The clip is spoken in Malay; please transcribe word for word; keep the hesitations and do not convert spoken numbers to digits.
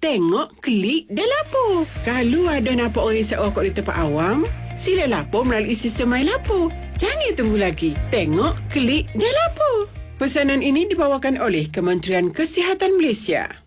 Tengok, klik dan lapor. Kalau ada nampak orang isap rokok di tempat awam, sila lapor melalui sistem My Lapor. Jangan tunggu lagi. Tengok, klik dan lapor. Pesanan ini dibawakan oleh Kementerian Kesihatan Malaysia.